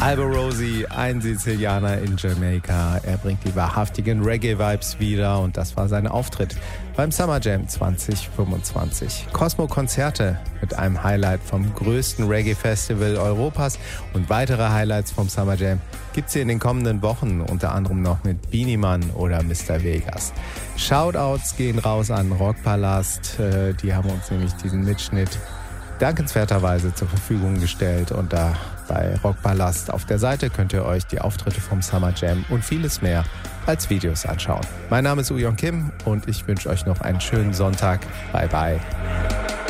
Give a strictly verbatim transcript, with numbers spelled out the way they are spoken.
Alborosie, ein Sizilianer in Jamaika. Er bringt die wahrhaftigen Reggae-Vibes wieder und das war sein Auftritt beim Summer Jam zwanzig fünfundzwanzig. Cosmo-Konzerte mit einem Highlight vom größten Reggae-Festival Europas und weitere Highlights vom Summer Jam gibt's hier in den kommenden Wochen, unter anderem noch mit Beenie Man oder Mister Vegas. Shoutouts gehen raus an Rockpalast, die haben uns nämlich diesen Mitschnitt dankenswerterweise zur Verfügung gestellt und da bei Rockpalast auf der Seite könnt ihr euch die Auftritte vom Summer Jam und vieles mehr als Videos anschauen. Mein Name ist Ujon Kim und ich wünsche euch noch einen schönen Sonntag. Bye bye.